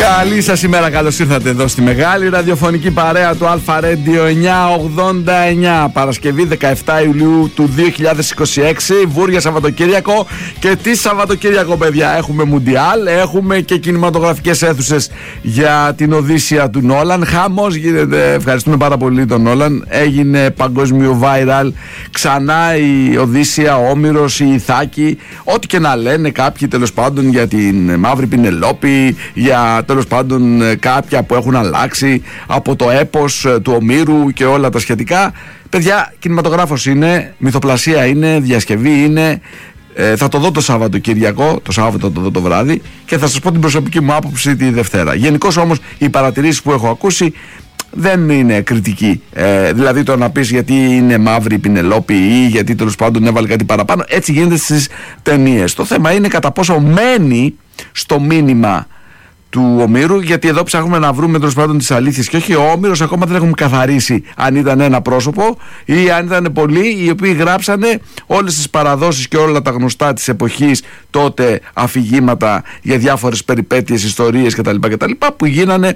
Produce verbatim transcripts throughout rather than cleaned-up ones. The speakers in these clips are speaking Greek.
Καλή σας ημέρα, καλώς ήρθατε εδώ στη μεγάλη ραδιοφωνική παρέα του Αλφα Radio εννιακόσια ογδόντα εννιά. Παρασκευή δεκαεφτά Ιουλίου του δύο χιλιάδες είκοσι έξι, βούρια Σαββατοκύριακο. Και τι Σαββατοκύριακο, παιδιά, έχουμε Μουντιάλ, έχουμε και κινηματογραφικές αίθουσες για την Οδύσσεια του Νόλαν. Χαμός γίνεται, ευχαριστούμε πάρα πολύ τον Νόλαν. Έγινε παγκόσμιο viral ξανά η Οδύσσεια, ο Όμηρος, η Ιθάκη. Ό,τι και να λένε κάποιοι τέλος πάντων για την Μαύρη Πινελόπη, για τέλος πάντων κάποια που έχουν αλλάξει από το έπος του Ομήρου και όλα τα σχετικά. Παιδιά, κινηματογράφος είναι, μυθοπλασία είναι, διασκευή είναι. ε, Θα το δω το Σαββατοκύριακο, το Σάββατο το δω το βράδυ, και θα σας πω την προσωπική μου άποψη τη Δευτέρα. Γενικώς όμως οι παρατηρήσεις που έχω ακούσει δεν είναι κριτική. Ε, δηλαδή το να πεις γιατί είναι μαύρη η Πινελόπη ή γιατί τέλος πάντων έβαλε κάτι παραπάνω. Έτσι γίνεται στις ταινίες. Το θέμα είναι κατά πόσο μένει στο μήνυμα του Ομήρου, γιατί εδώ ψάχνουμε να βρούμε τέλος πάντων τις αλήθειες. Και όχι, ο Όμηρος ακόμα δεν έχουμε καθαρίσει αν ήταν ένα πρόσωπο ή αν ήταν πολλοί οι οποίοι γράψανε όλες τις παραδόσεις και όλα τα γνωστά της εποχής τότε, αφηγήματα για διάφορες περιπέτειες, ιστορίες κτλ. κτλ που γίνανε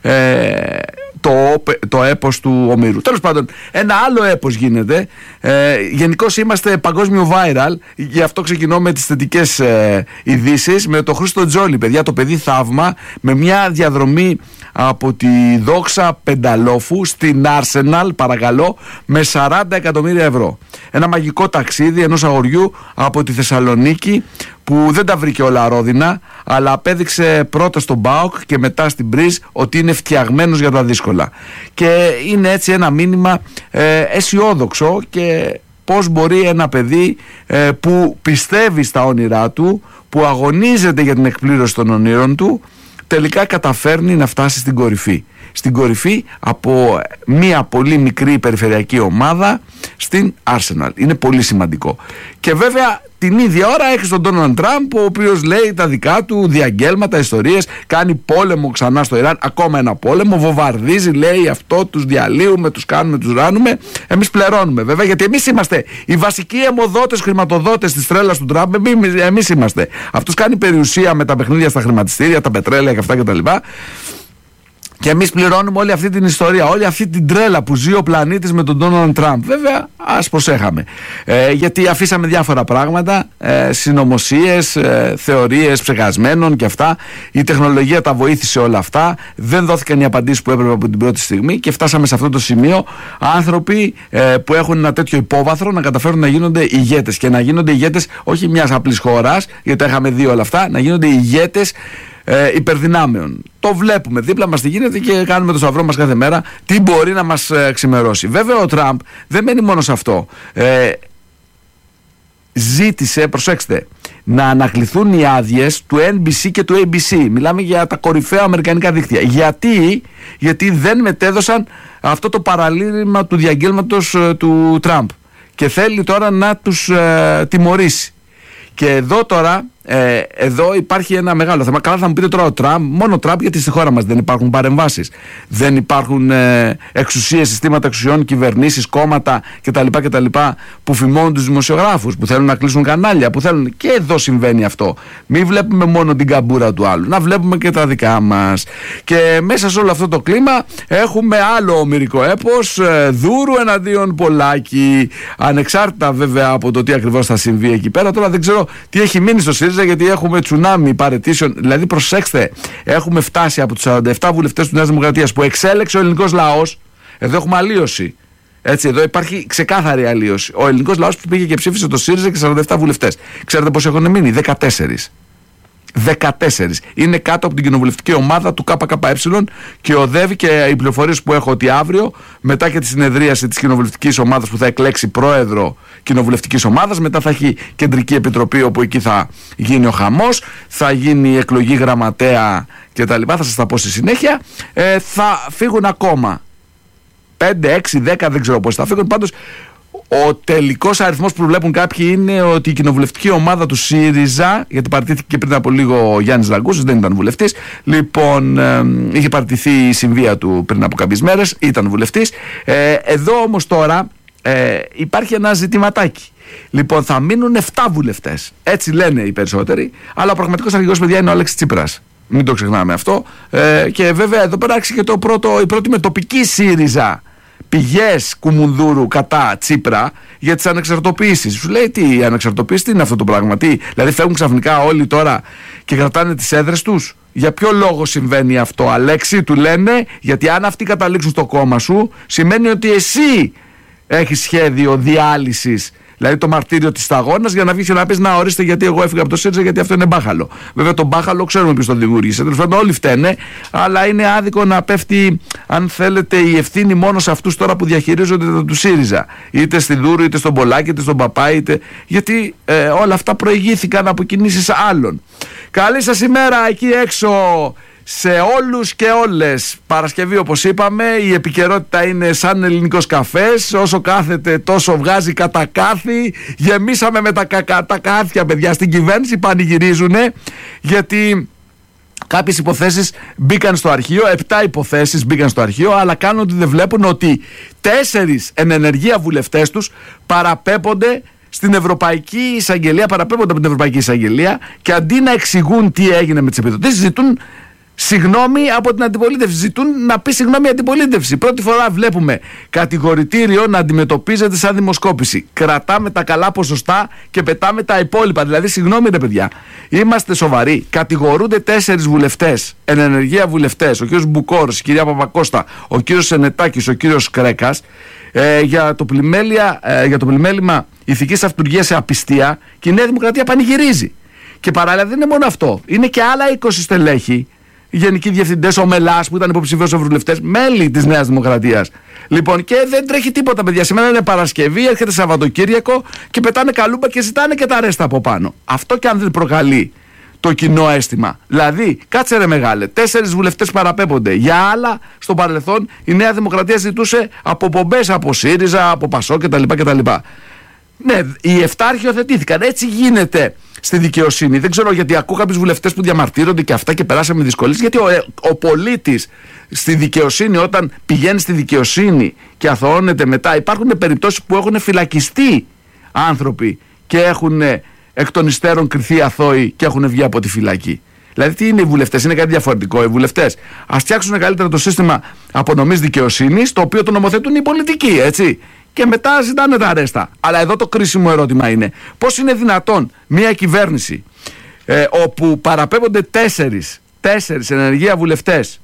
ε, το, το έπος του Ομήρου. Τέλος πάντων, ένα άλλο έπος γίνεται. Ε, γενικώς είμαστε παγκόσμιο viral, γι' αυτό ξεκινώ με τις θετικές ε, ειδήσεις, με το Χρήστο Τζόλι, παιδιά, το παιδί θαύμα, με μια διαδρομή από τη Δόξα Πενταλόφου στην Arsenal, παρακαλώ, με σαράντα εκατομμύρια ευρώ. Ένα μαγικό ταξίδι ενός αγοριού από τη Θεσσαλονίκη που δεν τα βρήκε όλα ρόδινα, αλλά απέδειξε πρώτα στον ΠΑΟΚ και μετά στην Μπριζ ότι είναι φτιαγμένος για τα δύσκολα. Και είναι έτσι ένα μήνυμα ε, αισιόδοξο, και πώς μπορεί ένα παιδί ε, που πιστεύει στα όνειρά του, που αγωνίζεται για την εκπλήρωση των ονείρων του, τελικά καταφέρνει να φτάσει στην κορυφή. Στην κορυφή από μια πολύ μικρή περιφερειακή ομάδα στην Arsenal. Είναι πολύ σημαντικό. Και βέβαια την ίδια ώρα έχεις τον Ντόναλντ Τραμπ, ο οποίος λέει τα δικά του διαγγέλματα, ιστορίες, κάνει πόλεμο ξανά στο Ιράν, ακόμα ένα πόλεμο, βομβαρδίζει, λέει αυτό, τους διαλύουμε, τους κάνουμε, τους ράνουμε. Εμείς πληρώνουμε βέβαια, γιατί εμείς είμαστε οι βασικοί αιμοδότες, χρηματοδότες της τρέλας του Τραμπ. Εμείς είμαστε. Αυτός κάνει περιουσία με τα παιχνίδια στα χρηματιστήρια, τα πετρέλαια και αυτά κτλ. Και εμείς πληρώνουμε όλη αυτή την ιστορία, όλη αυτή την τρέλα που ζει ο πλανήτης με τον Ντόναλντ Τραμπ. Βέβαια, ας προσέχαμε. Ε, γιατί αφήσαμε διάφορα πράγματα, ε, συνωμοσίες, ε, θεωρίες ψεκασμένων και αυτά. Η τεχνολογία τα βοήθησε όλα αυτά. Δεν δόθηκαν οι απαντήσεις που έπρεπε από την πρώτη στιγμή και φτάσαμε σε αυτό το σημείο. Άνθρωποι ε, που έχουν ένα τέτοιο υπόβαθρο να καταφέρουν να γίνονται ηγέτες. Και να γίνονται ηγέτες όχι μιας απλής χώρας, γιατί τα είχαμε δει όλα αυτά, να γίνονται ηγέτες Ε, υπερδυνάμεων. Το βλέπουμε δίπλα μας τι γίνεται και κάνουμε το σταυρό μας κάθε μέρα τι μπορεί να μας ε, ξημερώσει. Βέβαια ο Τραμπ δεν μένει μόνο σε αυτό. Ε, ζήτησε, προσέξτε, να ανακληθούν οι άδειες του Εν Μπι Σι και του Έι Μπι Σι. Μιλάμε για τα κορυφαία αμερικανικά δίκτυα. Γιατί, γιατί δεν μετέδωσαν αυτό το παραλήρημα του διαγγέλματος ε, του Τραμπ. Και θέλει τώρα να τους ε, τιμωρήσει. Και εδώ τώρα, ε, εδώ υπάρχει ένα μεγάλο θέμα. Καλά, θα μου πείτε τώρα ο Τραμπ, μόνο ο Τραμπ, γιατί στη χώρα μας δεν υπάρχουν παρεμβάσεις. Δεν υπάρχουν ε, εξουσίες, συστήματα εξουσιών, κυβερνήσεις, κόμματα κτλ. κτλ που φημώνουν τους δημοσιογράφους, που θέλουν να κλείσουν κανάλια, που θέλουν. Και εδώ συμβαίνει αυτό. Μην βλέπουμε μόνο την καμπούρα του άλλου, να βλέπουμε και τα δικά μας. Και μέσα σε όλο αυτό το κλίμα έχουμε άλλο ομηρικό έπος, ε, Δούρου εναντίον Πολάκη. Ανεξάρτητα βέβαια από το τι ακριβώς θα συμβεί εκεί πέρα. Τώρα δεν ξέρω τι έχει μείνει στο ΣΥΡΙΖΑ, γιατί έχουμε τσουνάμι παραιτήσεων. Δηλαδή, προσέξτε, έχουμε φτάσει από τους σαράντα επτά βουλευτές του Νέας Δημοκρατίας που εξέλεξε ο ελληνικός λαός. Εδώ έχουμε αλλίωση. Έτσι, εδώ υπάρχει ξεκάθαρη αλλίωση. Ο ελληνικός λαός που πήγε και ψήφισε το ΣΥΡΙΖΑ και σαράντα επτά βουλευτές. Ξέρετε πώς έχουν μείνει? δεκατέσσερις. δεκατέσσερις. Είναι κάτω από την κοινοβουλευτική ομάδα του ΚΚΕ και οδεύει, και οι πληροφορίες που έχω ότι αύριο, μετά και τη συνεδρίαση της κοινοβουλευτικής ομάδας που θα εκλέξει πρόεδρο κοινοβουλευτικής ομάδας, μετά θα έχει κεντρική επιτροπή όπου εκεί θα γίνει ο χαμός, θα γίνει η εκλογή γραμματέα κτλ. Θα σας τα πω στη συνέχεια. Ε, θα φύγουν ακόμα πέντε, έξι, δέκα, δεν ξέρω πώς θα φύγουν. Πάντως ο τελικός αριθμός που βλέπουν κάποιοι είναι ότι η κοινοβουλευτική ομάδα του ΣΥΡΙΖΑ, γιατί παραιτήθηκε και πριν από λίγο ο Γιάννης Ραγκούσης, δεν ήταν βουλευτής, λοιπόν ε, είχε παραιτηθεί η συμβία του πριν από κάποιες μέρες, ήταν βουλευτής. Ε, εδώ όμως τώρα ε, υπάρχει ένα ζητηματάκι. Λοιπόν, θα μείνουν επτά βουλευτές. Έτσι λένε οι περισσότεροι, αλλά ο πραγματικός αρχηγός, παιδιά, είναι ο Αλέξης Τσίπρας. Μην το ξεχνάμε αυτό. Ε, και βέβαια εδώ πέρα άρχισε και το πρώτο, η πρώτη με τοπική ΣΥΡΙΖΑ. Πηγές Κουμουνδούρου κατά Τσίπρα για τις ανεξαρτοποιήσεις. Σου λέει τι, η ανεξαρτοποίηση τι είναι αυτό το πράγμα, τι, δηλαδή φεύγουν ξαφνικά όλοι τώρα και κρατάνε τις έδρες τους. Για ποιο λόγο συμβαίνει αυτό, Αλέξη? Του λένε γιατί αν αυτοί καταλήξουν στο κόμμα σου, σημαίνει ότι εσύ έχεις σχέδιο διάλυσης. Δηλαδή το μαρτύριο της σταγόνας για να βγει και να πει: να ορίστε, γιατί εγώ έφυγα από το ΣΥΡΙΖΑ, γιατί αυτό είναι μπάχαλο. Βέβαια το μπάχαλο ξέρουμε ποιος το δημιούργησε. Τέλος πάντων, όλοι φταίνε, αλλά είναι άδικο να πέφτει, αν θέλετε, η ευθύνη μόνο σε αυτούς τώρα που διαχειρίζονται το του ΣΥΡΙΖΑ. Είτε στη Δούρου, είτε στον Πολάκη, είτε στον Παπά, είτε. Γιατί ε, όλα αυτά προηγήθηκαν από κινήσεις άλλων. Καλή σας ημέρα εκεί έξω. Σε όλους και όλες. Παρασκευή, όπως είπαμε, η επικαιρότητα είναι σαν ελληνικός καφές. Όσο κάθεται τόσο βγάζει κατά κάθι. Γεμίσαμε με τα, κακα, τα κάθια, παιδιά, στην κυβέρνηση. Πανηγυρίζουνε γιατί κάποιες υποθέσεις μπήκαν στο αρχείο. Επτά υποθέσεις μπήκαν στο αρχείο, αλλά κάνουν ότι δεν βλέπουν ότι τέσσερις εν ενεργεία βουλευτές τους παραπέμπονται στην Ευρωπαϊκή Εισαγγελία, παραπέμπονται από την Ευρωπαϊκή Εισαγγελία και αντί να εξηγούν τι έγινε με τις επιδοτήσεις, ζητούν συγγνώμη από την αντιπολίτευση. Ζητούν να πει συγγνώμη η αντιπολίτευση. Πρώτη φορά βλέπουμε κατηγορητήριο να αντιμετωπίζεται σαν δημοσκόπηση. Κρατάμε τα καλά ποσοστά και πετάμε τα υπόλοιπα. Δηλαδή, συγγνώμη, ρε παιδιά, είμαστε σοβαροί. Κατηγορούνται τέσσερις βουλευτές, εν ενεργεία βουλευτές, ο κύριος Μπουκόρος, η κυρία Παπακώστα, ο κύριος Σενετάκης, ο κύριος Κρέκας, ε, για, το ε, για το πλημέλημα ηθικής αυτουργίας σε απιστία, και η Νέα Δημοκρατία πανηγυρίζει. Και παράλληλα δεν είναι μόνο αυτό. Είναι και άλλα είκοσι στελέχη, οι γενικοί διευθυντές, ο Μελάς που ήταν υποψηφίος ευρωβουλευτές, μέλη της Νέας Δημοκρατίας. Λοιπόν, και δεν τρέχει τίποτα, παιδιά. Σήμερα είναι Παρασκευή, έρχεται Σαββατοκύριακο και πετάνε καλούμπα και ζητάνε και τα ρέστα από πάνω. Αυτό και αν δεν προκαλεί το κοινό αίσθημα. Δηλαδή, κάτσε ρε μεγάλε, τέσσερις βουλευτές παραπέμπονται. Για άλλα, στο παρελθόν η Νέα Δημοκρατία ζητούσε αποπομπές από ΣΥΡΙΖΑ, από ΠΑΣΟ κτλ. κτλ. Ναι, οι εφτά αρχιοθετήθηκαν. Έτσι γίνεται στη δικαιοσύνη. Δεν ξέρω γιατί ακούω κάποιους βουλευτές που διαμαρτύρονται και αυτά και περάσαμε δυσκολίες. Γιατί ο, ο πολίτης στη δικαιοσύνη, όταν πηγαίνει στη δικαιοσύνη και αθωώνεται μετά, υπάρχουν περιπτώσεις που έχουν φυλακιστεί άνθρωποι και έχουν εκ των υστέρων κριθεί αθώοι και έχουν βγει από τη φυλακή. Δηλαδή, τι είναι οι βουλευτές? Είναι κάτι διαφορετικό. Οι βουλευτές ας φτιάξουν καλύτερα το σύστημα απονομής δικαιοσύνης, το οποίο το νομοθετούν οι πολιτικοί, έτσι. Και μετά ζητάνε τα αρέστα. Αλλά εδώ το κρίσιμο ερώτημα είναι πώς είναι δυνατόν μια κυβέρνηση ε, όπου παραπέμπονται τέσσερις, τέσσερις ενεργεία βουλευτές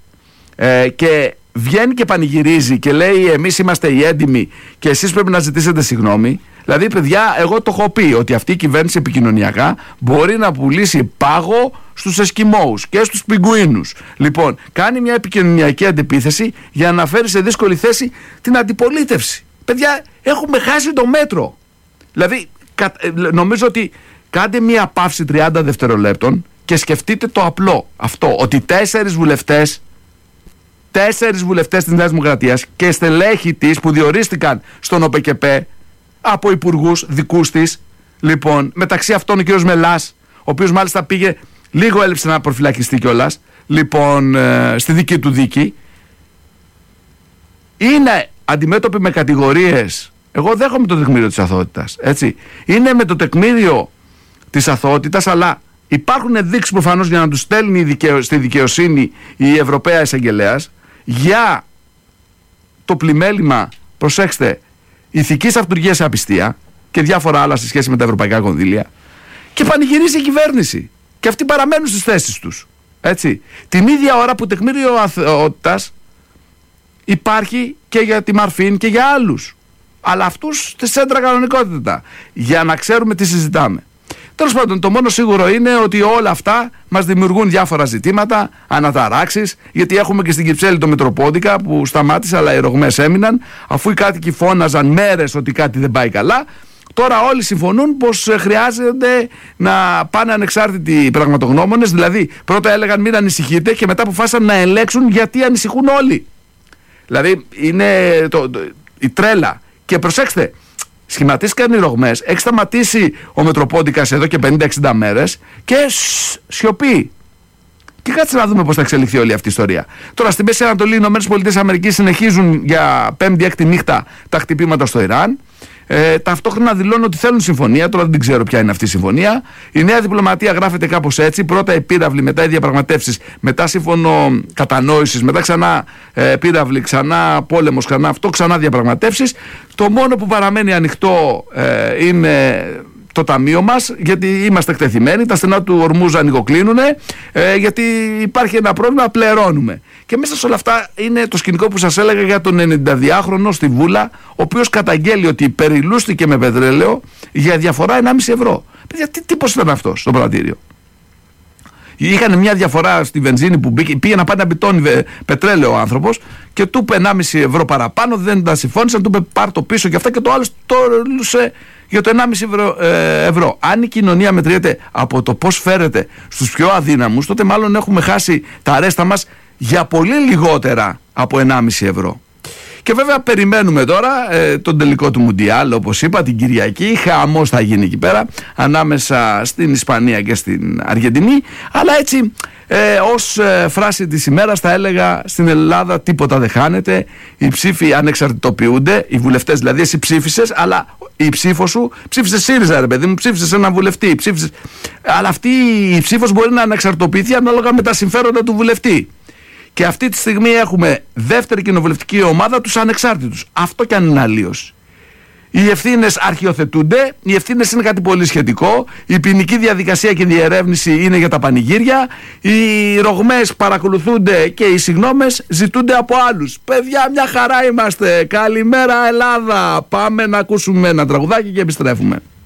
ε, και βγαίνει και πανηγυρίζει και λέει εμείς είμαστε οι έντιμοι και εσείς πρέπει να ζητήσετε συγγνώμη. Δηλαδή, παιδιά, εγώ το έχω πει ότι αυτή η κυβέρνηση επικοινωνιακά μπορεί να πουλήσει πάγο στους Εσκιμώους και στους Πιγκουίνους. Λοιπόν, κάνει μια επικοινωνιακή αντεπίθεση για να φέρει σε δύσκολη θέση την αντιπολίτευση. Παιδιά, έχουμε χάσει το μέτρο. Δηλαδή, νομίζω ότι κάντε μια παύση τριάντα δευτερολέπτων και σκεφτείτε το απλό αυτό, ότι τέσσερις βουλευτές τέσσερις βουλευτές της Νέας Δημοκρατίας και στελέχη της που διορίστηκαν στον ΟΠΕΚΕΠΕ από υπουργούς δικούς της, λοιπόν, μεταξύ αυτών ο κύριος Μελάς, ο οποίος μάλιστα πήγε, λίγο έλειψε να προφυλακιστεί κιόλας, λοιπόν, ε, στη δική του δίκη, είναι αντιμέτωποι με κατηγορίες. Εγώ δέχομαι το τεκμήριο της αθωότητας, έτσι. Είναι με το τεκμήριο της αθωότητας, αλλά υπάρχουν ενδείξεις προφανώς για να τους στέλνει δικαιο... στη δικαιοσύνη η Ευρωπαία Εισαγγελέας για το πλημέλημα, προσέξτε, ηθικής αυτουργίας σε απιστία και διάφορα άλλα σε σχέση με τα ευρωπαϊκά κονδύλια, και πανηγυρίζει η κυβέρνηση. Και αυτοί παραμένουν στις θέσεις τους. Έτσι. Την ίδια ώρα που τεκμήριο αθωότητας υπάρχει και για τη Μαρφίν και για άλλους. Αλλά αυτούς στη σέντρα κανονικότητα. Για να ξέρουμε τι συζητάμε. Τέλος πάντων, το μόνο σίγουρο είναι ότι όλα αυτά μας δημιουργούν διάφορα ζητήματα, αναταράξεις, γιατί έχουμε και στην Κυψέλη το Μητροπόντικα που σταμάτησε, αλλά οι ρογμές έμειναν, αφού οι κάτοικοι φώναζαν μέρες ότι κάτι δεν πάει καλά. Τώρα όλοι συμφωνούν πως χρειάζεται να πάνε ανεξάρτητοι πραγματογνώμονες, δηλαδή πρώτα έλεγαν μην ανησυχείτε και μετά αποφάσισαν να ελέγξουν γιατί ανησυχούν όλοι. Δηλαδή είναι το, το, η τρέλα. Και προσέξτε, σχηματίστηκαν οι ρογμές, έχει σταματήσει ο Μητροπόντικας εδώ και πενήντα εξήντα μέρες και σιωπή. Και κάτσε να δούμε πώς θα εξελιχθεί όλη αυτή η ιστορία. Τώρα στη Μέση Ανατολή οι ΗΠΑ συνεχίζουν για πέμπτη-έκτη νύχτα τα χτυπήματα στο Ιράν. Ε, ταυτόχρονα δηλώνουν ότι θέλουν συμφωνία. Τώρα δεν ξέρω ποια είναι αυτή η συμφωνία. Η νέα διπλωματία γράφεται κάπως έτσι: πρώτα οι πύραυλοι, μετά οι διαπραγματεύσεις, μετά σύμφωνο κατανόησης, μετά ξανά ε, πύραυλοι, ξανά πόλεμος, ξανά αυτό, ξανά διαπραγματεύσεις. Το μόνο που παραμένει ανοιχτό ε, είναι το ταμείο μας, γιατί είμαστε εκτεθειμένοι, τα στενά του Ορμούζ ανοιγοκλίνουνε, ε, γιατί υπάρχει ένα πρόβλημα, πληρώνουμε. Και μέσα σε όλα αυτά είναι το σκηνικό που σας έλεγα για τον ενενηνταδυάχρονο στη Βούλα, ο οποίος καταγγέλει ότι περιλούστηκε με πετρέλαιο για διαφορά ενάμιση ευρώ. Παιδιά, τι τύπος ήταν αυτός στο πρατήριο? Είχαν μια διαφορά στη βενζίνη που μπήκε, πήγε να πάει να μπιτώνει πετρέλαιο ο άνθρωπος και του είπε ενάμιση ευρώ παραπάνω, δεν τα συμφώνησαν, του είπε πάρ' το πίσω και αυτά, και το άλλο το ρούλουσε για το ενάμιση ευρώ, ε, ευρώ. Αν η κοινωνία μετριέται από το πώς φέρεται στους πιο αδύναμους, τότε μάλλον έχουμε χάσει τα ρέστα μας για πολύ λιγότερα από ενάμιση ευρώ. Και βέβαια περιμένουμε τώρα ε, τον τελικό του Μουντιάλ, όπως είπα, την Κυριακή. Χαμός θα γίνει εκεί πέρα ανάμεσα στην Ισπανία και στην Αργεντινή. Αλλά έτσι ε, ως ε, φράση της ημέρας θα έλεγα: στην Ελλάδα τίποτα δεν χάνεται. Οι ψήφοι ανεξαρτητοποιούνται, οι βουλευτές δηλαδή. Εσύ ψήφισες, αλλά η ψήφο σου, ψήφισες ΣΥΡΙΖΑ, ρε παιδί μου, ψήφισες έναν βουλευτή, ψήφισες... αλλά αυτή η ψήφος μπορεί να ανεξαρτητοποιηθεί ανάλογα με τα συμφέροντα του βουλευτή. Και αυτή τη στιγμή έχουμε δεύτερη κοινοβουλευτική ομάδα, τους ανεξάρτητους. Αυτό κι αν είναι αλλίωση. Οι ευθύνες αρχιοθετούνται, οι ευθύνες είναι κάτι πολύ σχετικό. Η ποινική διαδικασία και η διερεύνηση είναι για τα πανηγύρια. Οι ρογμές παρακολουθούνται και οι συγγνώμες ζητούνται από άλλους. Παιδιά, μια χαρά είμαστε. Καλημέρα Ελλάδα. Πάμε να ακούσουμε ένα τραγουδάκι και επιστρέφουμε.